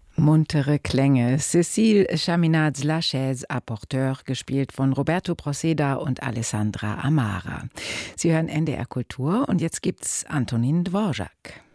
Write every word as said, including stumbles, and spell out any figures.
Muntere Klänge. Cécile Chaminade-Lachaise, Apporteur, gespielt von Roberto Proceda und Alessandra Amara. Sie hören N D R Kultur und jetzt gibt's Antonin Dvorak.